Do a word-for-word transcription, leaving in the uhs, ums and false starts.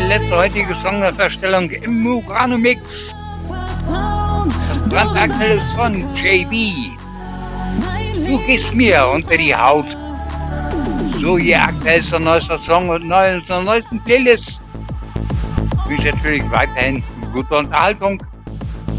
letzte heutige Songverstellung im Murano Mix. Das brandaktuelle ist von J B. Du gehst mir unter die Haut. So, hier aktuellster neuester Song und neu, unserer neuesten Playlist. Ich wünsche natürlich weiterhin gute Unterhaltung.